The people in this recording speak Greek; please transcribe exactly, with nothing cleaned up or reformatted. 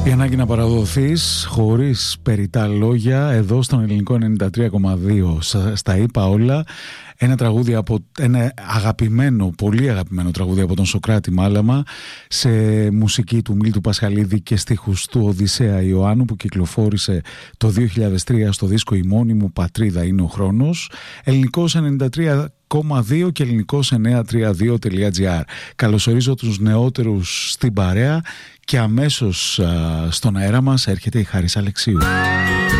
Η ανάγκη να παραδοθείς χωρίς περιττά λόγια εδώ στον Ελληνικό ενενήντα τρία κόμμα δύο. Στα είπα όλα. Ένα τραγούδι από ένα αγαπημένο, πολύ αγαπημένο τραγούδι από τον Σωκράτη Μάλαμα, σε μουσική του Μίλτου Πασχαλίδη και στίχους του Οδυσσέα Ιωάννου, που κυκλοφόρησε το δύο χιλιάδες τρία στο δίσκο «Η μόνη μου πατρίδα είναι ο χρόνος». Ελληνικός ενενήντα τρία κόμμα δύο και ελληνικός εννιακόσια τριάντα δύο τελεία τζι άρ. Καλωσορίζω τους νεότερους στην παρέα και αμέσως α, στον αέρα μας έρχεται η Χάρις Αλεξίου.